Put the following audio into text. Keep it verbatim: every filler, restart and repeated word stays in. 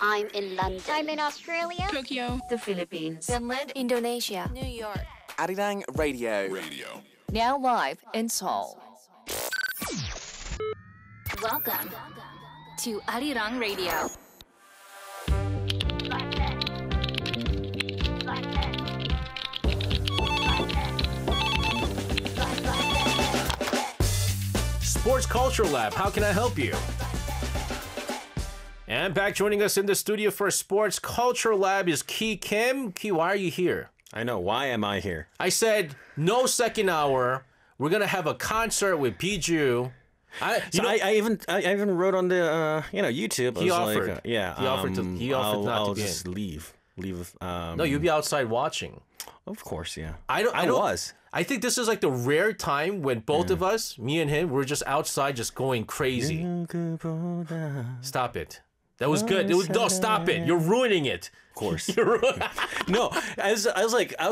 I'm in London. I'm in Australia. Tokyo. The Philippines. Finland. Indonesia. New York. Arirang Radio. Radio. Now live in Seoul. Welcome to Arirang Radio. Sports Culture Lab, how can I help you? And back joining us in the studio for Sports Culture Lab is Ki Kim. Ki, why are you here? I know. Why am I here? I said, no second hour. We're going to have a concert with Biju. I, you so know, I, I even I even wrote on the uh, you know YouTube. He I was offered. Like, uh, yeah, he offered to. um, He offered I'll, not I'll to be just in. leave. Leave. Um, No, you'll be outside watching. Of course, yeah. I don't. I, I don't, was. I think this is like the rare time when both Yeah. of us, me and him, we're just outside, just going crazy. Stop it. That was good. It was, no, stop it. You're ruining it. Of course. You're ru- No, I was, I was like, I